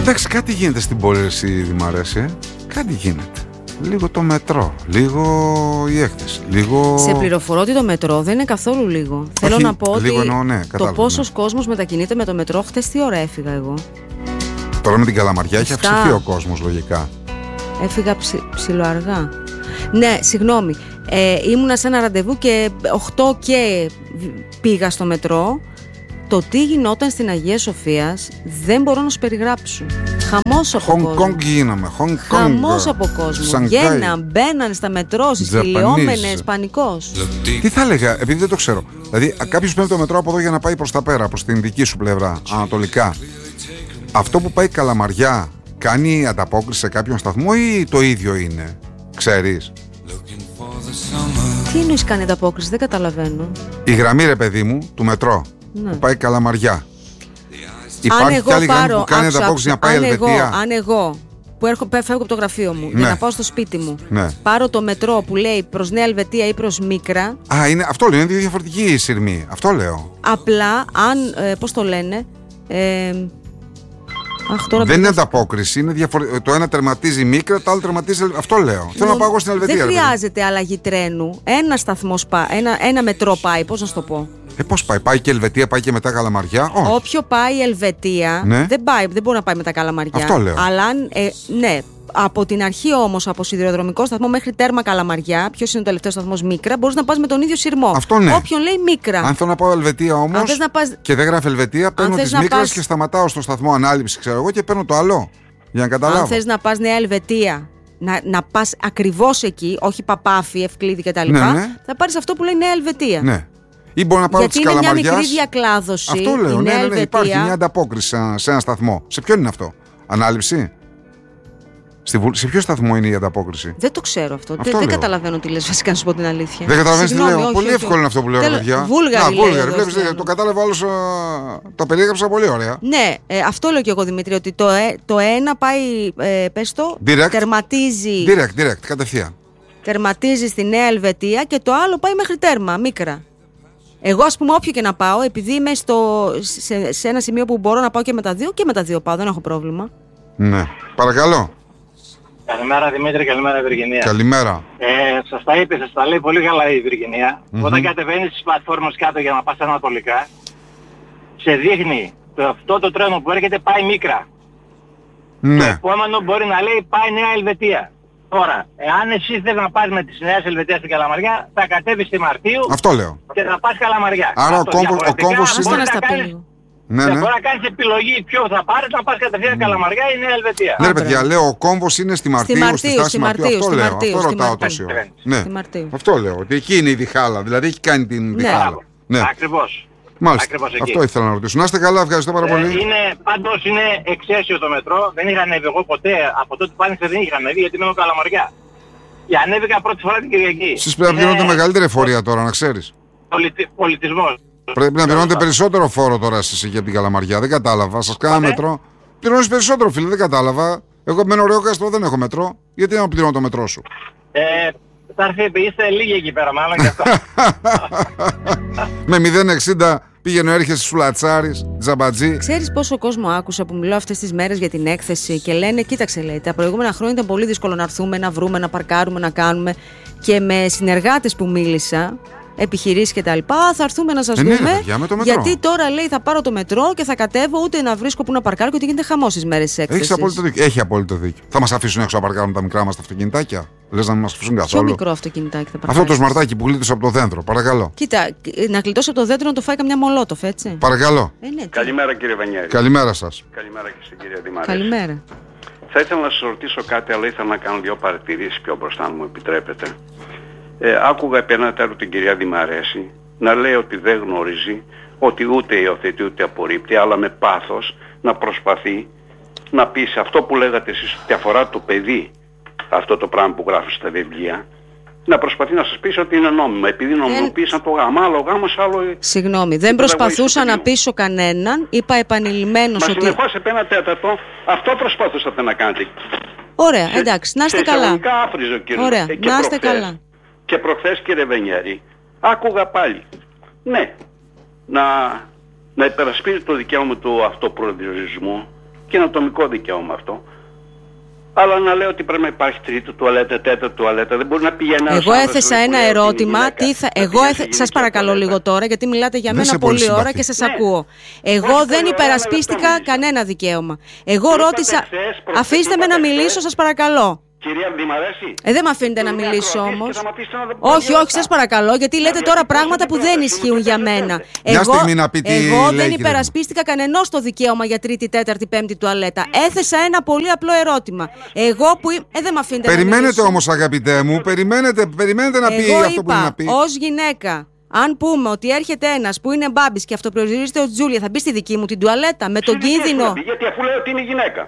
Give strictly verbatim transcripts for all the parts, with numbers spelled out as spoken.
Εντάξει, κάτι γίνεται στην πόλη, εσύ Δημαρέση, ε? Κάτι γίνεται. Λίγο το μετρό, λίγο η έκθεση, λίγο... Σε πληροφορώ ότι το μετρό δεν είναι καθόλου λίγο. Όχι, Θέλω να πω ότι εννοώ, ναι, το πόσος κόσμος μετακινείται με το μετρό. Χτες τι ώρα έφυγα εγώ. Τώρα με την Καλαμαριά έχει αυξηθεί ο κόσμος λογικά. Έφυγα ψι, ψιλοαργά. Ναι, συγγνώμη. Ε, ήμουνα σε ένα ραντεβού και οκτώ και πήγα στο μετρό. Το τι γινόταν στην Αγία Σοφίας δεν μπορώ να σου περιγράψω. Χαμός από κόσμο. Χονγκ Κονγκ γίναμε. Χαμός από κόσμο. Γέναν, μπαίναν στα μετρό, στις κυλιόμενες, πανικός. Τι θα έλεγα, επειδή δεν το ξέρω. Δηλαδή, κάποιος παίρνει το μετρό από εδώ για να πάει προς τα πέρα, προς την δική σου πλευρά, ανατολικά. Αυτό που πάει Καλαμαριά κάνει ανταπόκριση σε κάποιον σταθμό ή το ίδιο είναι, ξέρεις? Τι εννοείς κάνει ανταπόκριση, δεν καταλαβαίνω. Η γραμμή, ρε παιδί μου, του μετρό, ναι, που πάει Καλαμαριά. Υπάρχει κι άλλη γραμμή που κάνει ανταπόκριση να πάει αν Ελβετία? Εγώ, αν εγώ που έρχο, φεύγω από το γραφείο μου, ναι, για να πάω στο σπίτι μου, ναι, πάρω το μετρό που λέει προς Νέα Ελβετία ή προς Μίκρα. Α, είναι, αυτό λέω, είναι δύο διαφορετική η σειρμή. Αυτό λέω. Απλά, αν, ε, πώς το λένε, ε, αχ, τώρα δεν είναι ανταπόκριση, είναι διαφορε... το ένα τερματίζει Μίκρα, το άλλο τερματίζει. Αυτό λέω. Θέλω να πάω εγώ στην Ελβετία. Δεν χρειάζεται ρε, αλλαγή τρένου. Ένα σταθμός πάει, ένα, ένα μετρό πάει, πώς να σου το πω. Ε, πώς πάει, πάει και Ελβετία, πάει και μετά Καλαμαριά? Όχι. Όποιο πάει Ελβετία, ναι, δεν, πάει, δεν μπορεί να πάει μετά Καλαμαριά. Αυτό λέω. Αλλά, ε, ναι, από την αρχή όμως, από σιδηροδρομικό σταθμό μέχρι τέρμα Καλαμαριά, ποιος είναι ο τελευταίος σταθμός, Μίκρα, μπορείς να πας με τον ίδιο σειρμό. Αυτό ναι. Όποιον λέει Μίκρα. Αν θέλω να πάω Ελβετία όμως πας... και δεν γράφει Ελβετία, παίρνω τις Μίκρας πας... και σταματάω στο σταθμό ανάληψη, ξέρω εγώ, και παίρνω το άλλο. Για να καταλάβω. Αν θες να πας Νέα Ελβετία, να, να πας ακριβώς εκεί, όχι Παπάφη, Ευκλήδη κτλ., ναι, ναι, θα πάρεις αυτό που λέει Νέα Ελβετία. Ναι. Ή μπορώ να πάω γιατί της είναι Καλαμαριάς. Μια μικρή διακλάδωση. Αυτό λέω. Ναι, ναι, ναι, υπάρχει μια ανταπόκριση σε, σε ένα σταθμό. Σε ποιον είναι αυτό, ανάληψη? Στη βου... Σε ποιο σταθμό είναι η ανταπόκριση? Δεν το ξέρω αυτό. αυτό δεν καταλαβαίνω τι λες, βασικά, να σου πω την αλήθεια. Δεν καταλαβαίνεις τι λέω. Όχι, πολύ όχι, εύκολο όχι. Είναι αυτό που λέω, Τέλο... παιδιά. Βούλγαρη. Να, Βούλγαρη. Βλέπεις, το κατάλαβα όλος. Uh, το περιέγραψα πολύ ωραία. Ναι, ε, αυτό λέω και εγώ, Δημήτρη, ότι το, ε, το ένα πάει, ε, πες το, direct. τερματίζει. Direct, direct, κατευθείαν. Τερματίζει στη Νέα Ελβετία και το άλλο πάει μέχρι τέρμα, Μίκρα. Εγώ, ας πούμε, όποιο και να πάω, επειδή είμαι στο, σε, σε ένα σημείο που μπορώ να πάω και με τα δύο, και με τα δύο πάω, δεν έχω πρόβλημα. Ναι. Παρακαλώ. Καλημέρα Δημήτρη, καλημέρα Βυργινία. Καλημέρα. Ε, σας τα είπε, σας τα λέει πολύ καλά η Βυργινία. Mm-hmm. Όταν κατεβαίνεις στις πλατφόρμες κάτω για να πας ανατολικά, σε δείχνει το, αυτό το τρένο που έρχεται πάει Μίκρα. Ναι. Το επόμενο μπορεί να λέει πάει Νέα Ελβετία. Τώρα, εάν εσύ θες να πας με τις Νέας Ελβετίας στην Καλαμαριά, θα κατέβεις στη Μαρτίου. Αυτό λέω. Και θα πας Καλαμαριά. Άρα ο κόμπος, ο κόμπος είναι... Ναι, ναι. Μπορεί να κάνεις επιλογή ποιο θα πάρεις, να πας κατευθείαν mm. Καλαμαριά ή Νέα Ελβετία. Ναι, ρε παιδιά, λέω ο κόμβος είναι στη Μαρτίου, στη, Μαρτίου, στη στάση στη Μαρτίου. Αυτό λέω, αυτό ρωτάω τόση ώρα. Ναι, αυτό λέω, ότι εκεί είναι η διχάλα, δηλαδή έχει κάνει την διχάλα. Ναι, ακριβώς. Μάλιστα, αυτό ήθελα να ρωτήσω. Να είστε καλά, ευχαριστώ πάρα πολύ. Είναι, πάντως είναι εξαίσιο το μετρό, δεν είχα ανέβει εγώ ποτέ, από τότε που άνοιξε δεν είχα ανέβει γιατί μένω Καλαμαριά. Και ανέβηκα πρώτη φορά την Κυριακή. Εσείς πρέπει να πληρώνετε μεγαλύτερη εφορία τώρα, να ξέρεις. Πολιτισμός. Πρέπει να πληρώνετε περισσότερο φόρο τώρα εσείς εκεί από την Καλαμαριά. Δεν κατάλαβα. Σας κάνα μετρό. Πληρώνεις περισσότερο, φίλε, δεν κατάλαβα. Εγώ μένω ωραίο κάστρο, δεν έχω μετρό. Γιατί να πληρώνω το μετρό σου? Ε, θα έρθει, είστε λίγοι εκεί πέρα, μάλλον και αυτό. Με μηδέν εξήντα πήγαινε έρχεσαι σου λατσάρεις, τζαμπατζή. Ξέρεις πόσο κόσμο άκουσα που μιλάω αυτές τις μέρες για την έκθεση και λένε, κοίταξε, λέει, τα προηγούμενα χρόνια ήταν πολύ δύσκολο να έρθουμε, να βρούμε, να παρκάρουμε, να κάνουμε. Και με συνεργάτες που μίλησα, επιχειρήσεις και τα λοιπά, θα έρθουμε να σας ε, δούμε. Ναι, παιδιά, γιατί τώρα, λέει, θα πάρω το μετρό και θα κατέβω, ούτε να βρίσκω που να παρκάρω και ότι γίνεται χαμός στις μέρες της έκθεσης. Έχεις απόλυτο δίκιο. Έχει απόλυτο δίκιο. Θα μας αφήσουν έξω να παρκάρουν τα μικρά μας τα αυτοκινητάκια? Λες να μην μας αφήσουν καθόλου? Ποιο μικρό αυτοκινητάκι θα παρκάρει? Αυτό το σμαρτάκι που γλίτωσε από το δέντρο, παρακαλώ. Κοίτα, να γλιτώσει από το δέντρο να το φάει καμιά μολότοφ, έτσι. Παρακαλώ. Ε, ναι, καλημέρα κύριε Βανιέρη. Καλημέρα σας. Καλημέρα και στην κυρία Δημαρέση. Καλημέρα. Θα ήθελα να σας ρωτήσω κάτι, αλλά ήθελα να κάνω δύο παρατηρήσεις πιο μπροστά, αν μου επιτρέπετε. Ε, άκουγα επ' ένα τέλο την κυρία Δημαρέση να λέει ότι δεν γνωρίζει, ότι ούτε υιοθετεί ούτε απορρίπτει, αλλά με πάθος να προσπαθεί να πει σε αυτό που λέγατε εσείς ότι αφορά το παιδί, αυτό το πράγμα που γράφει στα βιβλία, να προσπαθεί να σας πείσει ότι είναι νόμιμο. Επειδή νομιμοποίησαν το γάμα, άλλο γάμο, άλλο... Συγγνώμη, δεν προσπαθούσα να πείσω κανέναν, είπα επανειλημμένως ότι... Μα συνεχώς επ' ένα τέταρτο, αυτό προσπαθούσατε να κάνετε. Ωραία, σε, εντάξει, να είστε καλά. Σε άφριζε ο κύριος. Ωραία, ε, να είστε καλά. Και προχθές, κύριε Βενιέρη, άκουγα πάλι, ναι, να, να υπερασπίζει το δικαίωμα του αυτοπροδιορισμού και ένα ατομικό δικαίωμα αυτό. Αλλά να λέω ότι πρέπει να υπάρχει τρίτη τουαλέτα, τέταρτη τουαλέτα. Δεν μπορεί να πηγαίνει ένας Εγώ άνθρωπος έθεσα ένα ερώτημα. Τι θα... Εγώ έθε... Σας παρακαλώ τουαλέτα. Λίγο τώρα, γιατί μιλάτε για μένα πολλή ώρα και σας ναι. ακούω. Εγώ όχι δεν υπερασπίστηκα κανένα δικαίωμα. Εγώ είπατε ρώτησα. Χθες, αφήστε με να μιλήσω, σας παρακαλώ. Κυρία Δημαρέση. Ε, δεν με αφήνετε να μιλήσω όμως. Όχι, όχι, σας παρακαλώ, γιατί λέτε τώρα πράγματα που δεν ισχύουν για μένα. Εγώ, εγώ δεν υπερασπίστηκα κανενός το δικαίωμα για τρίτη, τέταρτη, πέμπτη τουαλέτα. Έθεσα ένα πολύ απλό ερώτημα. Εγώ που. Ε, δεν με αφήνετε να μιλήσω. Περιμένετε όμως, αγαπητέ μου, περιμένετε, περιμένετε να πει αυτό που είναι να πει. Ως γυναίκα. Αν πούμε ότι έρχεται ένας που είναι μπάμπης και αυτοπροσδιορίζεται ως Τζούλια, θα μπει στη δική μου την τουαλέτα με τον κίνδυνο. Γιατί αφού λέω ότι είναι γυναίκα.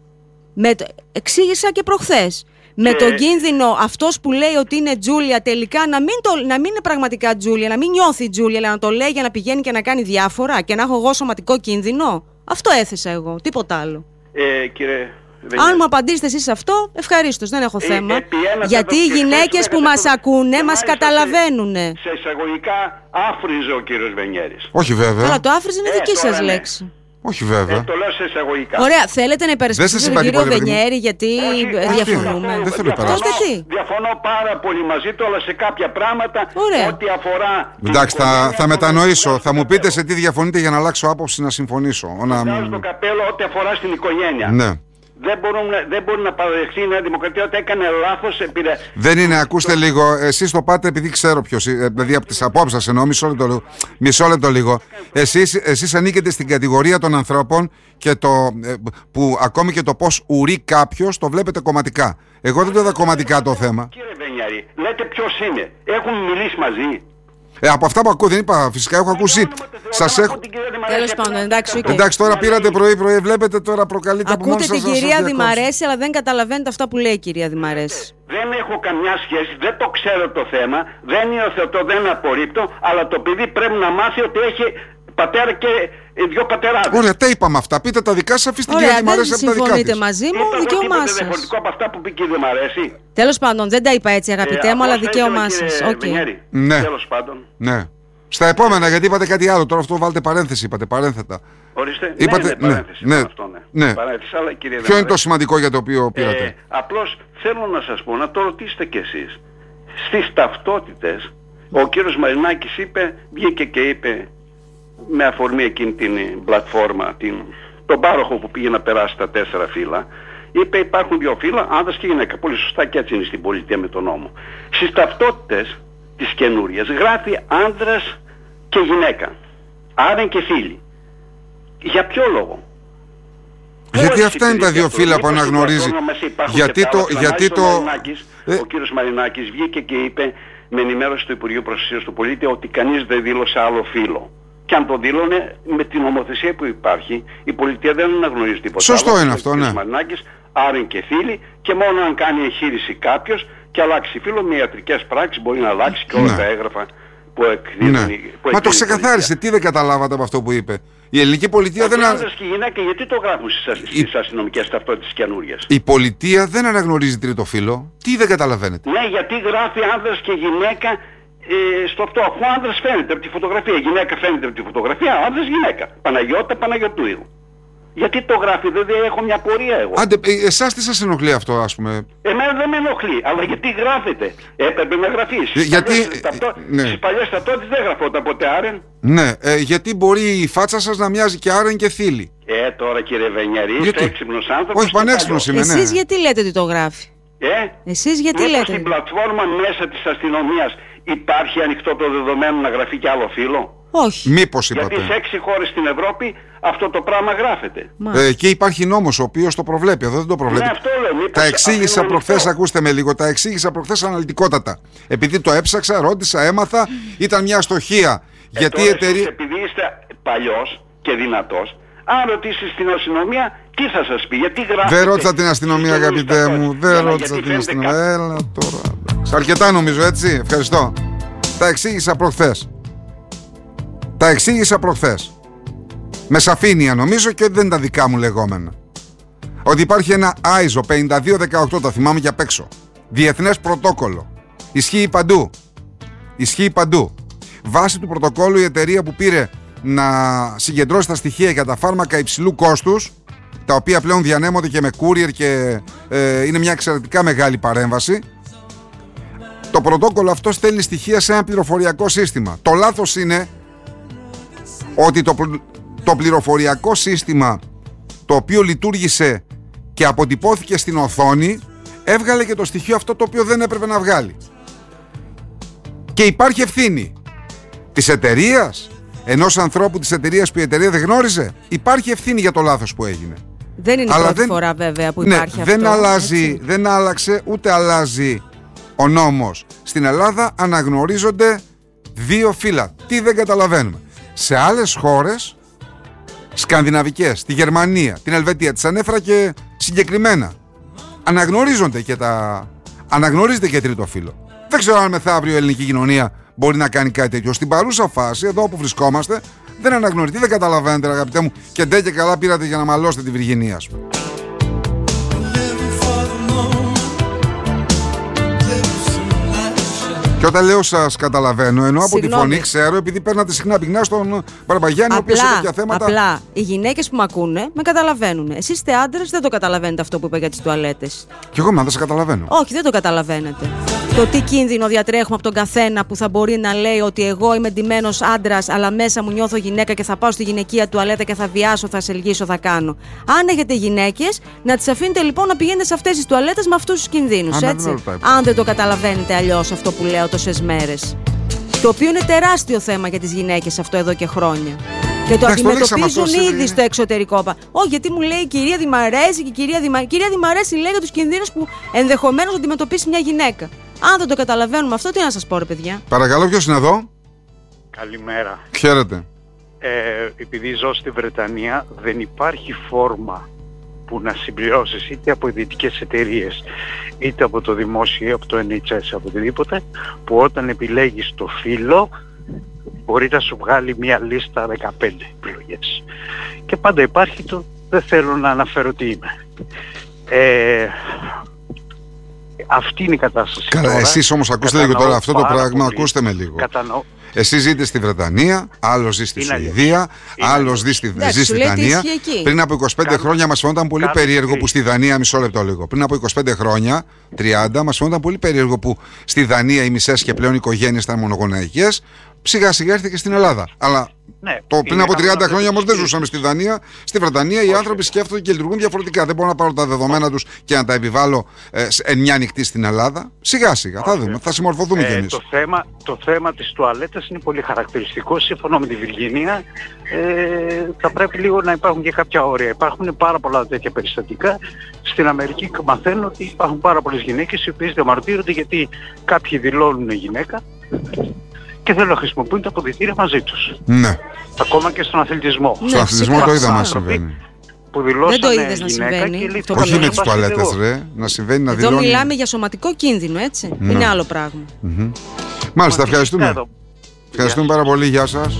Με το... Εξήγησα και προχθές. Και... Με τον κίνδυνο αυτός που λέει ότι είναι Τζούλια τελικά να μην, το... να μην είναι πραγματικά Τζούλια, να μην νιώθει Τζούλια, αλλά να το λέει για να πηγαίνει και να κάνει διάφορα και να έχω εγώ σωματικό κίνδυνο. Αυτό έθεσα εγώ, τίποτα άλλο. Ε, κύριε... Αν μου απαντήσετε εσείς αυτό, ευχαρίστως, δεν έχω θέμα. Ε, γιατί οι γυναίκες που μας ακούνε μας καταλαβαίνουν. Σε εισαγωγικά άφριζε ο κύριος Βενιέρης. Όχι βέβαια. Αλλά το άφριζε είναι ε, δική σας ναι. λέξη. Όχι βέβαια. Ε, το λέω σε εισαγωγικά. Ωραία, θέλετε να υπερασπιστείτε τον κύριο Βενιέρη γιατί όχι, διαφωνούμε. Όχι, δεν θέλω υπερασπιστώ. Διαφωνώ πάρα πολύ μαζί του, αλλά σε κάποια πράγματα ωραία. Ό,τι αφορά. Εντάξει, θα, θα μετανοήσω. Θα μου πείτε σε τι διαφωνείτε για να αλλάξω άποψη να συμφωνήσω. Να βγάζω το καπέλο ό,τι αφορά στην οικογένεια. Ναι. Δεν μπορούν, δεν μπορεί να παραδεχθεί η Νέα Δημοκρατία ότι έκανε λάθος. Επιδε... Δεν είναι, ακούστε λίγο. Εσείς το πάτε επειδή ξέρω ποιος. Δηλαδή από τις απόψεις σας εννοώ, μισό λεπτό, μισό λεπτό λίγο. Εσείς, εσείς ανήκετε στην κατηγορία των ανθρώπων και το, που ακόμη και το πώς ουρεί κάποιος το βλέπετε κομματικά. Εγώ δεν το είδα κομματικά το θέμα. Κύριε Βενιάρη, λέτε ποιος είναι. Έχουν μιλήσει μαζί. Ε, από αυτά που ακούω δεν είπα, φυσικά έχω ακούσει. Σας έχω. Τέλος πάντων, εντάξει, okay. εντάξει, τώρα πήρατε πρωί-πρωί, βλέπετε τώρα προκαλείτε από μόνοι σας. Ακούτε την κυρία Δημαρέση, αλλά δεν καταλαβαίνετε αυτά που λέει η κυρία Δημαρέση. Δεν έχω καμιά σχέση, δεν το ξέρω το θέμα, δεν υιοθετώ, δεν απορρίπτω, αλλά το παιδί πρέπει να μάθει ότι έχει πατέρα και δύο πατεράδες. Ωραία, τα είπαμε αυτά. Πείτε τα δικά σας, αφήστε την κυρία Δημαρέση από τα δικά της. Συμφωνείτε μαζί μου, δικαίωμά σας. Είναι διαφορετικό από αυτά που πει η κυρία Δημαρέση. Τέλος πάντων, δεν τα είπα έτσι αγαπητέ ε, μου, αλλά δικαίωμά σας. Okay. Ναι. Τέλος πάντων. Ναι. Στα επόμενα, γιατί είπατε κάτι άλλο. Τώρα αυτό βάλτε παρένθεση, είπατε παρένθετα. Ορίστε. Είπατε, ναι, ναι, παρένθεση. Ναι, αυτό, ναι. ναι. Παρένθεση, αλλά, κύριε Ποιο είναι το σημαντικό για το οποίο πήρατε. Ε, απλώς θέλω να σας πω, να το ρωτήσετε κι εσείς. Στις ταυτότητες, ο κύριος Μαρινάκης είπε, βγήκε και είπε, με αφορμή εκείνη την πλατφόρμα, την, τον πάροχο που πήγε να περάσει τα τέσσερα φύλλα, είπε υπάρχουν δύο φύλλα, άνδρας και γυναίκα. Πολύ σωστά και έτσι είναι στην πολιτεία με τον νόμο. Στις ταυτότητες της καινούριας γράφει άνδρας και γυναίκα. Άρα και φίλοι. Για ποιο λόγο? Γιατί αυτά είναι τα δύο φύλλα που αναγνωρίζει. Γιατί το... Γιατί το... Ε... Ο κύριος Μαρινάκης βγήκε και είπε με ενημέρωση του Υπουργείου Προστασίας του Πολίτη ότι κανείς δεν δήλωσε άλλο φύλλο. Και αν το δήλωνε με την νομοθεσία που υπάρχει, η πολιτεία δεν αναγνωρίζει τίποτα. Σωστό άλλο, είναι αυτό, ναι. Μαρινάκης, άρα και φίλοι, και μόνο αν κάνει εγχείρηση κάποιος και αλλάξει φύλλο με ιατρικές πράξεις μπορεί να αλλάξει και όλα ναι. τα έγγραφα που εκδίδουν. Ναι. Που Μα το ξεκαθάρισε, τι δεν καταλάβατε από αυτό που είπε. Η ελληνική πολιτεία δεν αναγνωρίζει. Και γυναίκα, γιατί το γράφουν στις αστυνομικές ταυτότητες καινούριες. Η πολιτεία δεν αναγνωρίζει τρίτο φύλλο. Τι δεν καταλαβαίνετε? Ναι, γιατί γράφει άνδρας και γυναίκα. Ε, στο αυτό, αφού άνδρας φαίνεται από τη φωτογραφία, γυναίκα φαίνεται από τη φωτογραφία, άνδρας γυναίκα. Παναγιώτα Παναγιωτούδου. Γιατί το γράφει, δηλαδή έχω μια πορεία εγώ. Άντε, εσάς τι σας ενοχλεί αυτό, ας πούμε? Εμένα δεν με ενοχλεί, αλλά γιατί γράφεται. Έπρεπε να γραφεί. Ε, γιατί... Ναι. Στις παλιές ταυτότητες δεν γραφόταν ποτέ Άρεν. Ναι, ε, γιατί μπορεί η φάτσα σας να μοιάζει και Άρεν και Θήλη. Ε, τώρα κύριε Βενιαρή, είστε έξυπνος άνθρωπος. Όχι, πανέξυπνος είμαι, ναι. Εσείς γιατί λέτε ότι το γράφει? Ε, Εσείς γιατί λέτε? λέτε? Στην πλατφόρμα μέσα της αστυνομίας υπάρχει ανοιχτό το δεδομένο να γραφεί και άλλο φύλλο? Όχι. Μήπως είπατε? Γιατί σε έξι χώρες στην Ευρώπη αυτό το πράγμα γράφεται. Ε, και υπάρχει νόμος ο οποίος το προβλέπει. Εδώ δεν το προβλέπει. Ναι, αυτό λέω, μήπως τα εξήγησα προχθές, ακούστε με λίγο, τα εξήγησα προχθές αναλυτικότατα. Επειδή το έψαξα, ρώτησα, έμαθα, ήταν μια αστοχία. Ε, γιατί η εταιρεία... Επειδή είστε παλιός και δυνατός, αν ρωτήσεις την αστυνομία, τι θα σας πει, γιατί γράφετε? Δεν ρώτησα την αστυνομία, αγαπητέ μου. Δεν ρώτησα την αστυνομία. Έλα τώρα. Αρκετά νομίζω, έτσι. Ευχαριστώ. Τα εξήγησα προχθές. Τα εξήγησα προχθές. Με σαφήνεια νομίζω και δεν τα δικά μου λεγόμενα. Ότι υπάρχει ένα άιζο πενήντα δύο δεκαοκτώ, τα θυμάμαι και απ' έξω. Διεθνές πρωτόκολλο. Ισχύει παντού. Ισχύει παντού. Βάσει του πρωτοκόλλου η εταιρεία που πήρε να συγκεντρώσει τα στοιχεία για τα φάρμακα υψηλού κόστους τα οποία πλέον διανέμονται και με courier και ε, είναι μια εξαιρετικά μεγάλη παρέμβαση. Το πρωτόκολλο αυτό στέλνει στοιχεία σε ένα πληροφοριακό σύστημα. Το λάθος είναι ότι το, το πληροφοριακό σύστημα, το οποίο λειτουργήσε και αποτυπώθηκε στην οθόνη, έβγαλε και το στοιχείο αυτό το οποίο δεν έπρεπε να βγάλει. Και υπάρχει ευθύνη της εταιρείας, ενός ανθρώπου της εταιρείας που η εταιρεία δεν γνώριζε. Υπάρχει ευθύνη για το λάθος που έγινε. Δεν είναι η πρώτη δεν... φορά βέβαια που ναι, υπάρχει αυτό. Δεν, αλλάζει, δεν άλλαξε ούτε αλλάζει ο νόμος. Στην Ελλάδα αναγνωρίζονται δύο φύλλα. Τι δεν καταλαβαίνουμε. Σε άλλες χώρες σκανδιναβικές, τη Γερμανία, την Ελβετία, τις ανέφερα και συγκεκριμένα, αναγνωρίζονται και τα... αναγνωρίζεται και τρίτο φύλλο. Δεν ξέρω αν μεθαύριο η ελληνική κοινωνία μπορεί να κάνει κάτι τέτοιο. Στην παρούσα φάση, εδώ που βρισκόμαστε, δεν αναγνωρίζει. Δεν καταλαβαίνετε, αγαπητέ μου, και ντε και καλά πήρατε για να μαλώσετε τη Βυργινία, ας πούμε. Και όταν λέω σας καταλαβαίνω, εννοώ από τη φωνή, ξέρω, επειδή παίρνατε συχνά πυκνά στον Μπαρμπαγιάννη, ο οποίος σε τέτοια θέματα. Απλά οι γυναίκες που με ακούνε με καταλαβαίνουν. Εσείς είστε άντρες, δεν το καταλαβαίνετε αυτό που είπα για τις τουαλέτες. Κι εγώ μα δεν σε καταλαβαίνω. Όχι, δεν το καταλαβαίνετε. Το τι κίνδυνο διατρέχουμε από τον καθένα που θα μπορεί να λέει ότι εγώ είμαι ντυμένος άντρας, αλλά μέσα μου νιώθω γυναίκα και θα πάω στη γυναικεία τουαλέτα και θα βιάσω, θα σε ελγίσω, θα κάνω. Αν έχετε γυναίκες, να τις αφήνετε λοιπόν να πηγαίνετε σε αυτές τις τουαλέτες με αυτούς τους κινδύνους. Έτσι. Αν δεν το καταλαβαίνετε αλλιώς αυτό που λέω τόσες μέρες. Το οποίο είναι τεράστιο θέμα για τις γυναίκες αυτό εδώ και χρόνια. Και το αντιμετωπίζουν ήδη στο εξωτερικό. Όχι, γιατί μου λέει η κυρία Δημαρέση και η κυρία Δημαρέση. Η κυρία Δημαρέση λέει για τους κινδύνους που ενδεχομένως αντιμετωπίσει μια γυναίκα. Αν δεν το καταλαβαίνουμε αυτό, τι να σας πω, ρε παιδιά. Παρακαλώ, ποιος είναι εδώ? Καλημέρα. Χαίρετε. Ε, επειδή ζω στη Βρετανία, δεν υπάρχει φόρμα που να συμπληρώσεις είτε από ιδιωτικές εταιρείες, είτε από το δημόσιο ή από το εν έιτς ες, από οτιδήποτε, που όταν επιλέγεις το φύλο μπορεί να σου βγάλει μια λίστα δεκαπέντε επιλογές. Και πάντα υπάρχει το δεν θέλω να αναφέρω τι είμαι. Ε, αυτή είναι η κατάσταση. Καλά, τώρα, εσείς όμως ακούστε λίγο τώρα αυτό το πράγμα, πολύ. Ακούστε με λίγο. Κατανοώ. Εσείς ζείτε στη Βρετανία, άλλος ζει στη Σουηδία, άλλος ζει στη, ζει στη Δανία. Πριν από είκοσι πέντε Κάνε... χρόνια μας φαινόταν πολύ Κάνε... περίεργο που στη Δανία, μισό λεπτό λίγο. Πριν από είκοσι πέντε χρόνια, τριάντα, μας φαινόταν πολύ περίεργο που στη Δανία οι μισές και πλέον οικογένειες ήταν μονογονεϊκές. Σιγά σιγά ήρθε και στην Ελλάδα. Αλλά ναι, το πριν από τριάντα χρόνια όμως δεν ζούσαμε στη Δανία. Στη Βρετανία οι άνθρωποι σκέφτονται και λειτουργούν διαφορετικά. Δεν μπορώ να πάρω τα δεδομένα τους και να τα επιβάλλω ε, εν μια νυχτή στην Ελλάδα. Σιγά σιγά θα δούμε, θα συμμορφωθούμε ε, κι εμείς. Το θέμα, το θέμα της τουαλέτας είναι πολύ χαρακτηριστικό. Συμφωνώ με τη Βυργίνια. Ε, θα πρέπει λίγο να υπάρχουν και κάποια όρια. Υπάρχουν πάρα πολλά τέτοια περιστατικά. Στην Αμερική μαθαίνω ότι υπάρχουν πάρα πολλές γυναίκες οι οποίες διαμαρτύρονται γιατί κάποιοι δηλώνουν γυναίκα και θέλουν να χρησιμοποιούν τα αποδυτήρια μαζί τους. Ναι. Ακόμα και στον αθλητισμό. Ναι, στον αθλητισμό το είδαμε να συμβαίνει. Που δηλώσανε δεν το είδες να συμβαίνει. Και όχι με τις τουαλέτες, ρε. Να συμβαίνει να Εδώ δηλώνει. Εδώ μιλάμε για σωματικό κίνδυνο, έτσι. Ναι. Είναι άλλο πράγμα. Mm-hmm. Μάλιστα, ευχαριστούμε. Εδώ. Ευχαριστούμε πάρα πολύ. Γεια σας.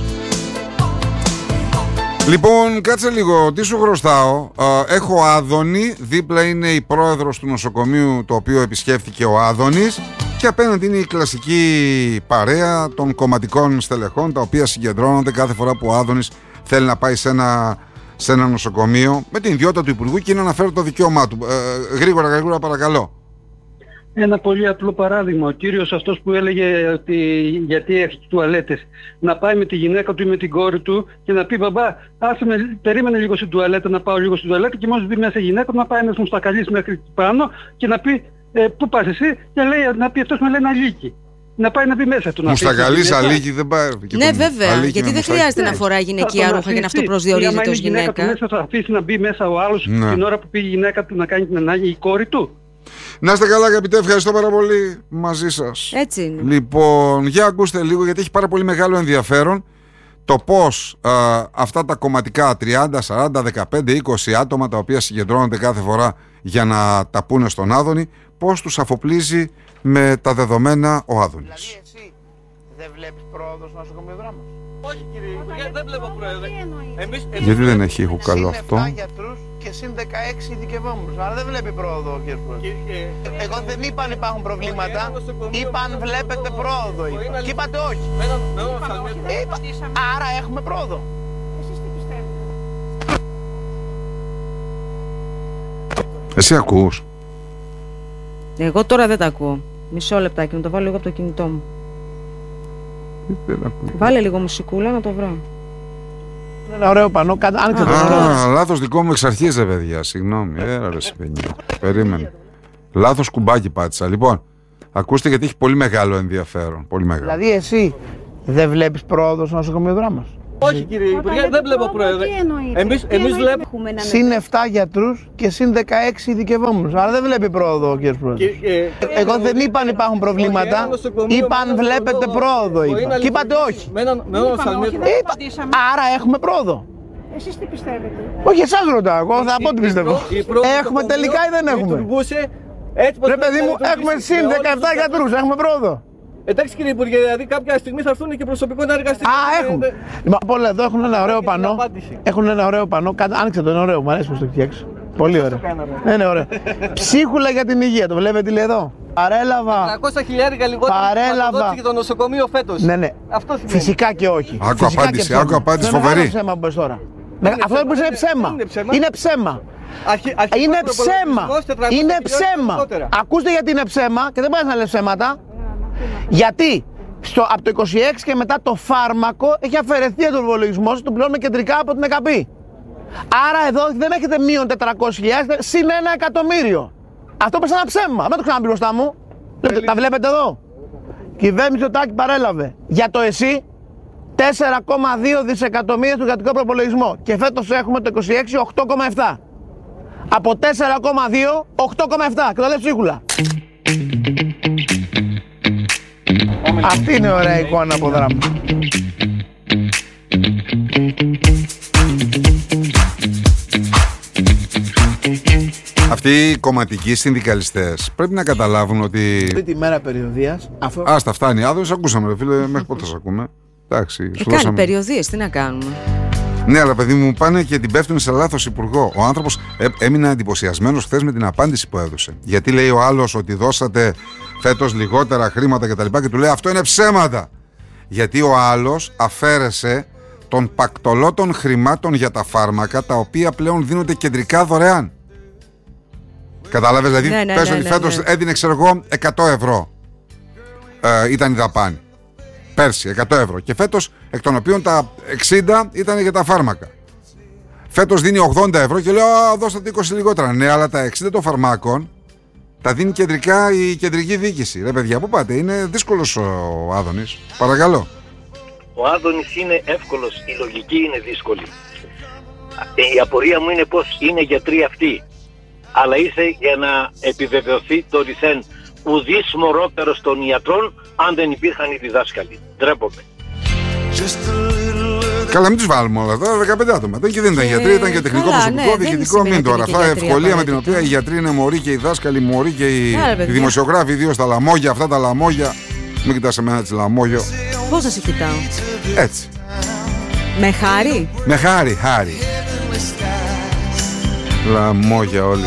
Λοιπόν, κάτσε λίγο, τι σου χρωστάω. Έχω Άδωνη, δίπλα είναι η πρόεδρος του νοσοκομείου το οποίο επισκέφθηκε ο Άδωνης και απέναντι είναι η κλασική παρέα των κομματικών στελεχών τα οποία συγκεντρώνονται κάθε φορά που ο Άδωνης θέλει να πάει σε ένα, σε ένα νοσοκομείο με την ιδιότητα του Υπουργού και είναι να φέρει το δικαίωμά του. Ε, γρήγορα, γρήγορα παρακαλώ. Ένα πολύ απλό παράδειγμα. Ο κύριος αυτός που έλεγε ότι γιατί έχει τουαλέτες, να πάει με τη γυναίκα του ή με την κόρη του και να πει μπαμπά, άσε με, περίμενε λίγο στην τουαλέτα, να πάω λίγο στην τουαλέτα και μόλις μπει μέσα η γυναίκα του να πάει να μου στακαλίσει μέχρι πάνω και να πει ε, πού πας εσύ και λέει, να πει αυτός με λέει ένα λύκι. Να πάει να μπει μέσα του. Μου στακαλίσει αλίκι δεν πάει. Ναι, βέβαια. Γιατί δεν χρειάζεται να φοράει γυναικεία ρούχα για να αυτό προσδιορίζεται ως γυναίκα. Μέσα θα αφήσει να μπει μέσα ο άλλος την ώρα που πήγε η γυναίκα του να κάνει την ανάγκη, η κόρη του. Να είστε καλά, αγαπητέ, ευχαριστώ πάρα πολύ μαζί σας. Έτσι είναι. Λοιπόν, για ακούστε λίγο, γιατί έχει πάρα πολύ μεγάλο ενδιαφέρον το πώς α, αυτά τα κομματικά τριάντα, σαράντα, δεκαπέντε, είκοσι άτομα τα οποία συγκεντρώνονται κάθε φορά για να τα πούνε στον Άδωνη, πώς τους αφοπλίζει με τα δεδομένα ο Άδωνης. Δηλαδή εσύ δεν βλέπεις πρόοδο στο νοσοκομειοδρόμος? Όχι κύριε Υπουργέ, δεν βλέπω πρόεδρε. Εμείς, εμείς γιατί δεν έχει ήχο καλό αυτό? Συν επτά γιατρούς και συν δεκαέξι ειδικευόμενους. Άρα δεν βλέπει πρόοδο ο κύριος Πρόεδρος. Εγώ δεν είπαν υπάρχουν προβλήματα. Είπαν βλέπετε πρόοδο. Είπα. Και είπατε όχι. Είπα. Άρα έχουμε πρόοδο. Εσύ ακούς? Εγώ τώρα δεν τα ακούω. Μισό λεπτάκι, να το βάλω λίγο από το κινητό μου. Βάλε λίγο μουσικούλα να το βρω. Ένα ωραίο πανό, άνοιξε το ωραίο. Α, λάθος δικό μου εξ αρχής, ρε παιδιά. Συγγνώμη. Έλα ρε παιδιά. Περίμενε. Λάθος κουμπάκι πάτησα. Λοιπόν, ακούστε γιατί έχει πολύ μεγάλο ενδιαφέρον. Πολύ μεγάλο. Δηλαδή εσύ δεν βλέπεις πρόοδο στο νοσοκομείο Δράμας? Όχι κύριε Υπουργέ, δεν βλέπω πρόεδρε. Εμείς, εμείς βλέπουμε... Συν επτά γιατρούς και συν δεκαέξι ειδικευόμενους. Άρα δεν βλέπει πρόοδο ο κύριος Πρόεδρος. Εγώ δεν είπαν υπάρχουν προβλήματα. Είπαν βλέπετε πρόοδο. Είπα. Και είπατε όχι. Άρα έχουμε πρόοδο. Εσείς τι πιστεύετε? Όχι, εσάς ρωτάω. Εγώ θα πω τι πιστεύω. Έχουμε τελικά ή δεν έχουμε? Ρε παιδί μου, έχουμε συν δεκαεπτά γιατρούς. Έχουμε πρόοδο. Εντάξει κύριε Υπουργέ, δηλαδή κάποια στιγμή θα έρθουν και προσωπικό να εργαστεί. Α, έχουμε. Λοιπόν, από όλα εδώ έχουν ένα ωραίο πανό. Έχουν ένα ωραίο πανό. Άνοιξε το, είναι ωραίο. Μου αρέσει που το φτιάξω. Πολύ ωραίο. Ναι, είναι ωραίο. Ψίχουλα για την υγεία. Το βλέπετε τι λέει εδώ? Παρέλαβα. τριακόσια χιλιάρικα λιγότερα Παρέλαβα για το νοσοκομείο φέτος. Ναι, ναι. Αυτό σημαίνει. Φυσικά και όχι. Άκου απάντηση, άκου απάντηση φοβερή. Είναι ψέμα που πες τώρα. Αυτό που είναι ψέμα. Είναι ψέμα. Είναι ψέμα. Είναι ψέμα. Ακούστε γιατί είναι ψέμα και δεν πάει να λες ψέματα. Γιατί στο, από το είκοσι έξι και μετά το φάρμακο έχει αφαιρεθεί από τον υπολογισμό σας, το πληρώνουμε κεντρικά από την ΕΚΑΠΗ. Άρα εδώ δεν έχετε μείον τετρακόσιες χιλιάδες, συν ένα εκατομμύριο. Αυτό πες ένα ψέμα, μην το ξαναπεί μπροστά μου. Τα βλέπετε εδώ. Κυβέρνηση Τάκη παρέλαβε για το ΕΣΥ τέσσερα κόμμα δύο δισεκατομμύρια στο κρατικό προπολογισμό. Και φέτος έχουμε το είκοσι έξι οκτώ κόμμα επτά. Από τέσσερα κόμμα δύο, οκτώ κόμμα επτά. Και το λέει ψίχουλα. Αυτή είναι ωραία εικόνα από Δράμα. Αυτοί οι κομματικοί συνδικαλιστές πρέπει να καταλάβουν ότι... Αυτή τη μέρα περιοδίας... Αυτό... Άστα φτάνει, άδω, ακούσαμε ρε φίλε, μέχρι πότε σας ακούμε. Εντάξει, ε, κάνει δώσαμε... περιοδίες, τι να κάνουμε. Ναι, αλλά παιδί μου πάνε και την πέφτουν σε λάθος υπουργό. Ο άνθρωπος έ, έμεινε εντυπωσιασμένος χθες με την απάντηση που έδωσε. Γιατί λέει ο άλλος ότι δώσατε φέτος λιγότερα χρήματα κτλ. Και, και του λέει αυτό είναι ψέματα. Γιατί ο άλλος αφαίρεσε τον πακτολό των χρημάτων για τα φάρμακα, τα οποία πλέον δίνονται κεντρικά δωρεάν. Κατάλαβες, δηλαδή ναι, ναι, πες ναι, ότι ναι, φέτος ναι. έδινε ξέρω εγώ εκατό ευρώ ε, ήταν η δαπάνη. Πέρσι εκατό ευρώ και φέτος εκ των οποίων τα εξήντα ήταν για τα φάρμακα. Φέτος δίνει ογδόντα ευρώ και λέω α, δώστε είκοσι λιγότερα. Ναι, αλλά τα εξήντα των φαρμάκων τα δίνει κεντρικά η κεντρική διοίκηση. Ρε παιδιά, πού πάτε, είναι δύσκολος ο Άδωνης. Παρακαλώ. Ο Άδωνης είναι εύκολος, η λογική είναι δύσκολη. Η απορία μου είναι πως είναι γιατροί αυτοί. Αλλά ήρθε για να επιβεβαιωθεί το ρηθέν ουδής μωρότερος των ιατρών αν δεν υπήρχαν οι διδάσκαλοι. Ντρέπομαι. Καλά, μην τους βάλουμε όλα εδώ, δεκαπέντε άτομα. Δεν και δεν ήταν γιατροί, ήταν και τεχνικό καλά, προσωπικό, ναι, διοικητικό. Μην τώρα. Αυτά ευκολία με την οποία οι γιατροί είναι μωροί και οι δάσκαλοι μωροί και οι, οι δημοσιογράφοι, ιδίως τα λαμόγια, αυτά τα λαμόγια. Μην κοιτάς εμένα έτσι λαμόγιο. Πώς θα σε κοιτάω? Έτσι. Με χάρη? Με χάρη, χάρη. Λαμόγια όλοι.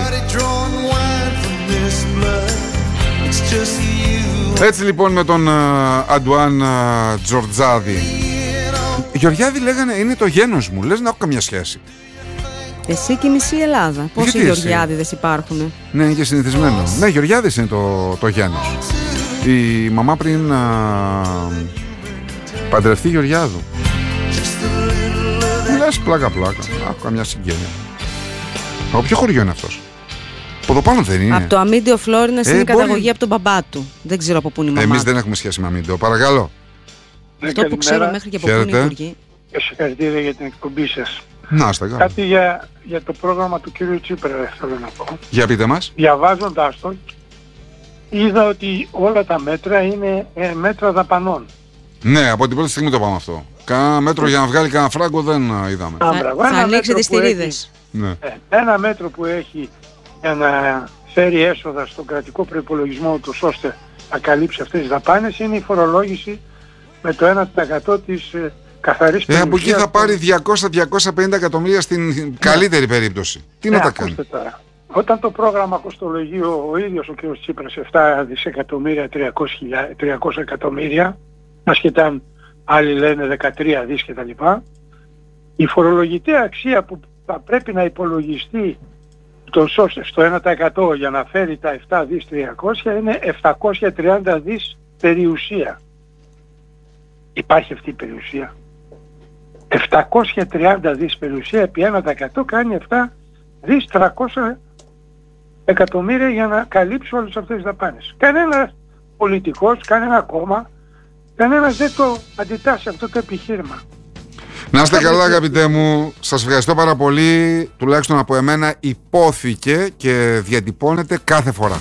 Έτσι λοιπόν με τον uh, Αντουάν uh, Τζορτζάδη. Γεωργιάδη λέγανε είναι το γένος μου. Λες να έχω καμιά σχέση. Εσύ και η μισή Ελλάδα. Πόσοι Γεωργιάδηδες υπάρχουν? Ναι, είναι και συνηθισμένο. Ναι, Γεωργιάδης είναι το, το γένος. Η μαμά πριν uh, παντρευτεί Γεωργιάδου. Λες πλάκα πλάκα. Έχω καμιά συγγένεια. Από ποιο χωριό είναι αυτός? Από εδώ πάνω δεν είναι? Από το Αμίντιο Φλόρινας, ε, είναι μπορεί... καταγωγή από τον μπαμπά του. Δεν ξέρω από πού είναι η μαμά. Εμείς δεν έχουμε σχέση με Αμίντιο. Παρακαλώ. Ναι, αυτό που ξέρω μέχρι και από πού είναι οι υπουργοί. Και συγχαρητήρια για την εκπομπή σας. Να είστε καλά. Κάτι για, για το πρόγραμμα του κύριου Τσίπρα θέλω να πω. Για πείτε μας. Διαβάζοντας το, είδα ότι όλα τα μέτρα είναι ε, μέτρα δαπανών. Ναι, από την πρώτη στιγμή το πάμε αυτό. Κάνα μέτρο για να βγάλει κανένα φράγκο δεν είδαμε. Θα, θα ανοίξετε τις θηρίδες. Ναι. Ε, ένα μέτρο που έχει για να φέρει έσοδα στον κρατικό προϋπολογισμό του ώστε να καλύψει αυτές τις δαπάνες είναι η φορολόγηση με το ένα τοις εκατό της ε, καθαρής περιουσίας. Ε, από εκεί θα πάρει διακόσια με διακόσια πενήντα εκατομμύρια στην ναι. καλύτερη περίπτωση. Τι ναι, να τα κάνει. Τώρα. Όταν το πρόγραμμα κοστολογεί ο, ο ίδιος ο κ. Τσίπρας επτά δισεκατομμύρια, τριακόσια εκατομμύρια, ασχετά αν άλλοι λένε δεκατρία δις κτλ. Η φορολογητή αξία που θα πρέπει να υπολογιστεί το σώστε στο ένα τοις εκατό για να φέρει τα επτά δις τριακόσια είναι επτακόσια τριάντα δις περιουσία. Υπάρχει αυτή η περιουσία. επτακόσια τριάντα δις περιουσία επί ένα τοις εκατό κάνει επτά δις τριακόσια εκατομμύρια για να καλύψει όλες αυτές τις δαπάνες. Κανένας πολιτικός, κανένα κόμμα, κανένας δεν το αντιτάσσει αυτό το επιχείρημα. Να είστε καλά αγαπητέ μου, σας ευχαριστώ πάρα πολύ, τουλάχιστον από εμένα υπόθηκε και διατυπώνεται κάθε φορά.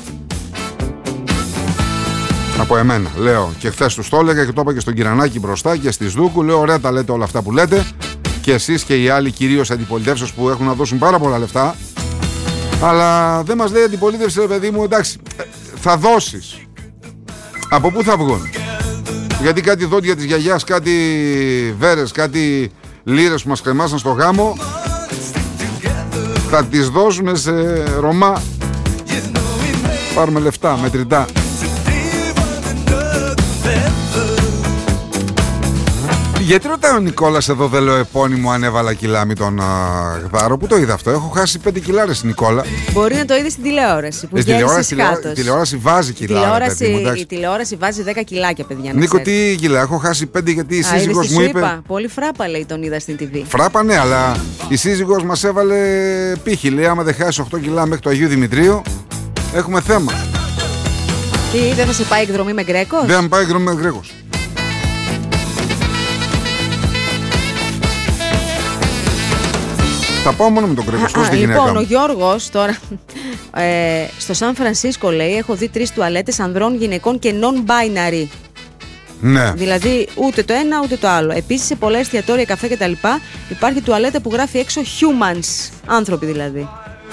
Από εμένα, λέω, και χθες τους το έλεγα και το είπα και στον Κυρανάκη μπροστά και στη Σδούκου, λέω ωραία τα λέτε όλα αυτά που λέτε και εσείς και οι άλλοι κυρίως αντιπολιτεύσεως που έχουν να δώσουν πάρα πολλά λεφτά, αλλά δεν μας λέει αντιπολίτευση ρε παιδί μου, εντάξει, θα δώσεις. Από πού θα βγουν? Γιατί κάτι δόντια της γιαγιάς, κάτι βέρες, κάτι λίρες που μας κρεμάσαν στο γάμο θα τις δώσουμε σε Ρωμά. Πάρουμε λεφτά, μετρητά. Γιατί ρωτάει ο Νικόλας εδώ, δεν λέω επώνυμο, αν έβαλα κιλά με τον Γδάρο? Πού το είδα αυτό? Έχω χάσει πέντε κιλάρες, Νικόλα. Μπορεί να το είδε στην τηλεόραση. Που η τηλεόραση, τηλεόραση, τηλεόραση βάζει κιλά. Τηλεόραση, παιδί, η τηλεόραση βάζει δέκα κιλάκια, παιδιά. Νίκο, τι κιλά? Έχω χάσει πέντε γιατί η Α, σύζυγος μου είπε. Είπα. Πολύ φράπα, λέει, τον είδα στην τι βι. Φράπα, ναι, αλλά η σύζυγος μας έβαλε πύχη. Λέει, άμα δεν χάσει οκτώ κιλά μέχρι το Αγίου Δημητρίου, έχουμε θέμα. Τι, δεν θα σε πάει εκδρομή με Γκρέκος? Δεν θα πάει εκδρομή με Γκρέκος. Θα πάω μόνο με τον Γκρέκο. Πώς τη γυναίκα Λοιπόν, μου. ο Γιώργος τώρα ε, στο Σαν Φρανσίσκο, λέει, έχω δει τρεις τουαλέτες ανδρών, γυναικών και non-binary. Ναι. Δηλαδή ούτε το ένα ούτε το άλλο. Επίσης σε πολλά εστιατόρια, καφέ κτλ. υπάρχει τουαλέτα που γράφει έξω humans. Άνθρωποι δηλαδή.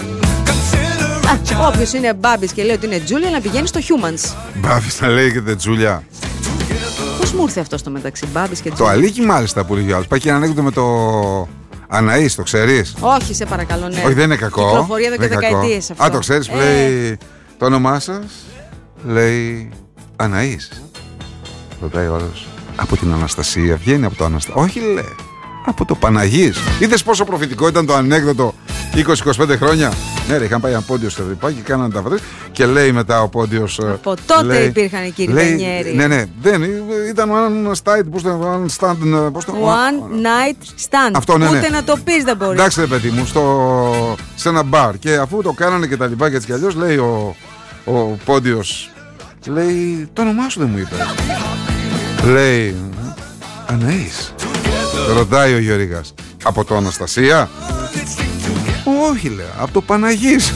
Όποιος είναι Μπάμπης και λέει ότι είναι Τζούλια, να πηγαίνει στο humans. Μπάμπης να λέγεται Τζούλια. Πώς μου ήρθε αυτό στο μεταξύ, Μπάμπης και Τζούλια? Το αλίκι μάλιστα που λέει ο άλλος. Πάει και ένα ανέκδοτο με το Αναΐς, το ξέρεις? Όχι, σε παρακαλώ, ναι. Όχι, δεν είναι κακό. Κυκλοφορεί εδώ και δεκαετίες αυτό. Α, το ξέρεις που ε... λέει το όνομά σας? Λέει Αναΐς. Ρωτάει ο άλλος. Από την Αναστασία βγαίνει, από το Αναστασία? Όχι, λέει. Από το Παναγής. Είδες πόσο προφητικό ήταν το ανέκδοτο είκοσι είκοσι πέντε χρόνια? Ναι, ρε, είχαν πάει ένα πόντιο στο Ρηπά και κάνανε τα φωτές. Και λέει μετά ο πόντιος. Από τότε λέει, υπήρχαν οι κύριοι Βενιέρη. Ναι, ναι, δεν ήταν one night. Πώς το one stand. Πώς το, one night stand. Αυτό, ναι, ναι. Ούτε να το πεις δεν μπορεί. Εντάξει, ρε παιδί μου, στο, σε ένα μπαρ. Και αφού το κάνανε και τα λοιπά και έτσι κι αλλιώς, λέει ο, ο πόντιος. Λέει, το όνομά σου δεν μου είπε. Λέει, Αναΐς. Ρωτάει ο Γιώργας. Από το Αναστασία? Όχι, λέει, από το Παναγής.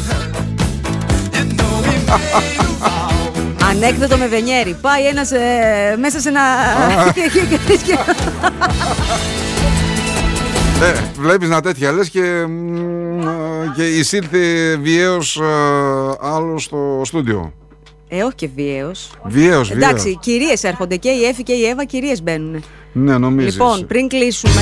Ανέκδοτο με Βενιέρη. Πάει ένας ε, μέσα σε ένα... ε, βλέπεις να τέτοια λες και, και εισήλθε βιαίος άλλος στο στούντιο. Ε, όχι και βιαίος. Βιαίος, βιαίος. Εντάξει, κυρίες έρχονται, και η Εύη και η Εύα κυρίες μπαίνουνε. Ναι, νομίζεις. Λοιπόν, πριν κλείσουμε...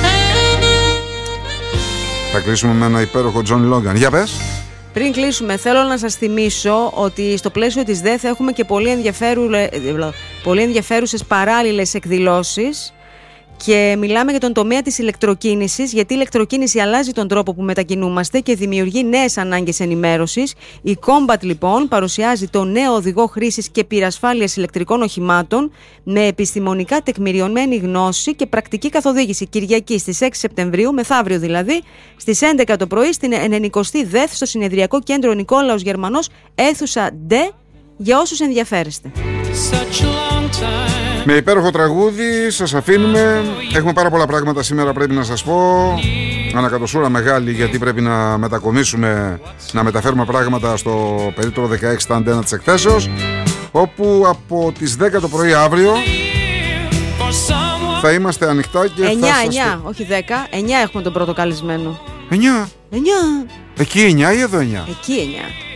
Θα κλείσουμε με ένα υπέροχο Τζον Λόγκαν. Για πες. Πριν κλείσουμε, θέλω να σας θυμίσω ότι στο πλαίσιο της ΔΕ θα έχουμε και πολύ, ενδιαφέρου... πολύ ενδιαφέρουσες παράλληλες εκδηλώσεις. Και μιλάμε για τον τομέα της ηλεκτροκίνησης, γιατί η ηλεκτροκίνηση αλλάζει τον τρόπο που μετακινούμαστε και δημιουργεί νέες ανάγκες ενημέρωσης. Η Combat λοιπόν παρουσιάζει το νέο οδηγό χρήσης και πυρασφάλειας ηλεκτρικών οχημάτων με επιστημονικά τεκμηριωμένη γνώση και πρακτική καθοδήγηση. Κυριακή στις έξι Σεπτεμβρίου, μεθαύριο δηλαδή, στις έντεκα το πρωί στην ενενηκοστή ΔΕΘ στο Συνεδριακό Κέντρο Νικόλαος Γερμανός, αίθουσα Ντι, για όσους ενδιαφέρεστε. Με υπέροχο τραγούδι σας αφήνουμε. Έχουμε πάρα πολλά πράγματα σήμερα, πρέπει να σας πω. Ανακατοσούρα μεγάλη, γιατί πρέπει να μετακομίσουμε, να μεταφέρουμε πράγματα στο περίπτωρο δεκαέξι stand ένα της εκθέσεως, όπου από τις δέκα το πρωί αύριο θα είμαστε ανοιχτά και εννιά, θα εννιά, σας... όχι δέκα, εννιά έχουμε τον πρώτο καλεσμένο. εννιά. εννιά. Εκεί εννιά ή εδώ εννιά? Εκεί εννιά.